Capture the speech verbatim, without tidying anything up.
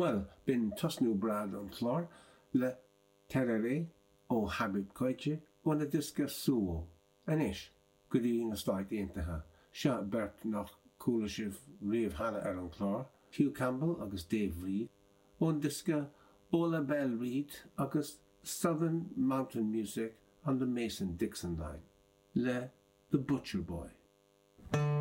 Well, bin tosnú brad an chlár le Terere ó Habib Coite ó na disca Suo. Anis, gudí na stáit éintathe, se bert nach coola sibh riamh hana ar an chlár, Hugh Campbell agus Dave Reed, ón disca Ola Bell Reed agus Southern Mountain Music on the Mason-Dixon line, le The Butcher Boy.